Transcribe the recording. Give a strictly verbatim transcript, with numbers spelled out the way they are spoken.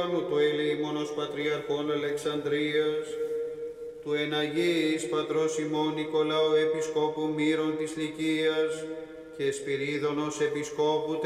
του Ελεήμονος Πατριαρχών Αλεξανδρίας, του εναγείς πατρός ημών Νικολάου Επισκόπου Μύρων της Λυκίας και Σπυρίδωνος Επισκόπου